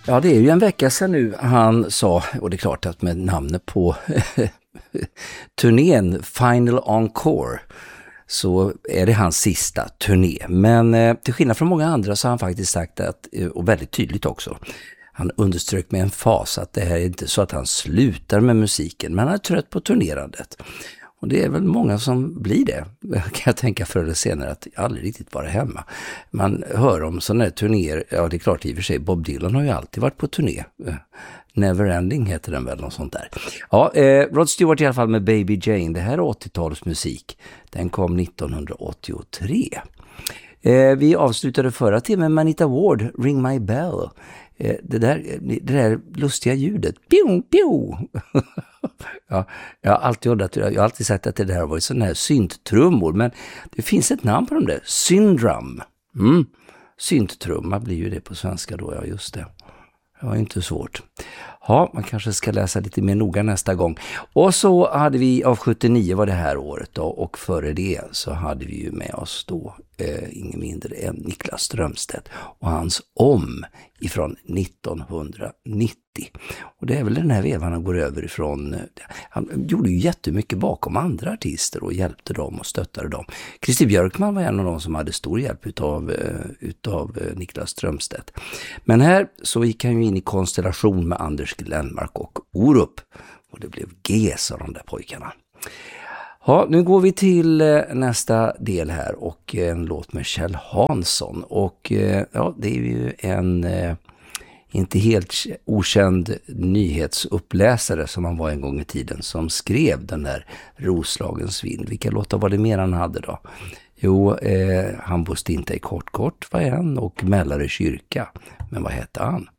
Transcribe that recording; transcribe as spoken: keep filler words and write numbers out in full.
Ja, det är ju en vecka sedan nu han sa, och det är klart att med namnet på turnén Final Encore så är det hans sista turné. Men eh, till skillnad från många andra så har han faktiskt sagt att, och väldigt tydligt också, han underströk med en fas att det här är inte så att han slutar med musiken, men han är trött på turnerandet. Och det är väl många som blir det, kan jag tänka förr eller senare, att aldrig riktigt vara hemma. Man hör om sådana här turnéer, ja det är klart i och för sig, Bob Dylan har ju alltid varit på turné. Neverending heter den väl, något sånt där. Ja, eh, Rod Stewart i alla fall med Baby Jane, det här är åttiotalsmusik. Den kom nittonhundraåttiotre. Eh, vi avslutade förra timmen med Anita Ward, Ring My Bell. Eh, det, där, det där lustiga ljudet. Piu, piu. Ja, jag har alltid undrat, jag har alltid sagt att det där har varit sådana här synttrummor, men det finns ett namn på dem där. Syndrum. Mm. Synttrumma blir ju det på svenska då, ja just det. Det var inte svårt. Ja, man kanske ska läsa lite mer noga nästa gång. Och så hade vi, av sjuttionio var det här året då, och före det så hade vi ju med oss då eh, ingen mindre än Niklas Strömstedt och hans Om ifrån nittonhundranittio. Och det är väl den här vevan han går över ifrån. Han gjorde ju jättemycket bakom andra artister och hjälpte dem och stöttade dem. Christer Björkman var en av de som hade stor hjälp utav, utav Niklas Strömstedt. Men här så gick han ju in i konstellation med Anders Glenmark och Orup. Och det blev Ges av de där pojkarna. Ja, nu går vi till nästa del här och en låt med Kjell Hansson. Och ja, det är ju en inte helt okänd nyhetsuppläsare som han var en gång i tiden som skrev den där Roslagens vind. Vilka låtar var det mer han hade då? Jo, eh, han boste inte i kort kort var en och Mällare kyrka. Men vad hette han?